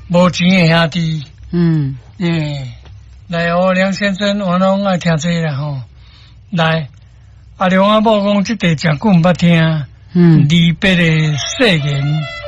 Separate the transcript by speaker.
Speaker 1: 无钱的兄弟。来哦，梁先生，我拢爱听这啦吼。来，阿梁阿某讲这地真久毋捌听。离别的誓言。